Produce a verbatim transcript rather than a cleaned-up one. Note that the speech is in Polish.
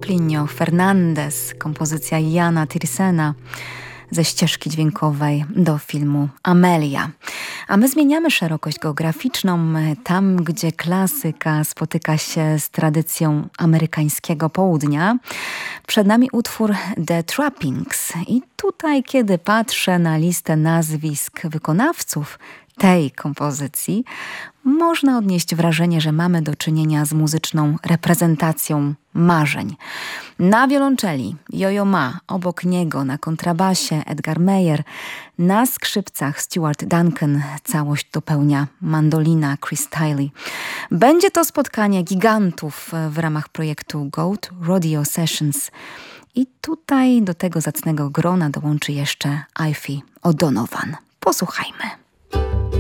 Plinio Fernandez, kompozycja Jana Tiersena ze ścieżki dźwiękowej do filmu Amelia. A my zmieniamy szerokość geograficzną tam, gdzie klasyka spotyka się z tradycją amerykańskiego południa. Przed nami utwór The Trappings i tutaj, kiedy patrzę na listę nazwisk wykonawców tej kompozycji, można odnieść wrażenie, że mamy do czynienia z muzyczną reprezentacją marzeń. Na wiolonczeli Yo-Yo Ma, obok niego na kontrabasie Edgar Meyer, na skrzypcach Stuart Duncan, całość dopełnia mandolina Chris Tiley. Będzie to spotkanie gigantów w ramach projektu Goat Rodeo Sessions i tutaj do tego zacnego grona dołączy jeszcze Aoife O'Donovan. Posłuchajmy.